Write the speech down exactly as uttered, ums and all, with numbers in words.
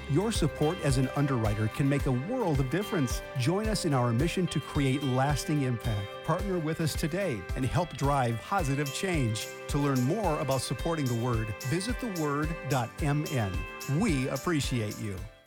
Your support as an underwriter can make a world of difference. Join us in our mission to create lasting impact. Partner with us today and help drive positive change. To learn more about supporting the Word, visit the word dot m n. We appreciate you.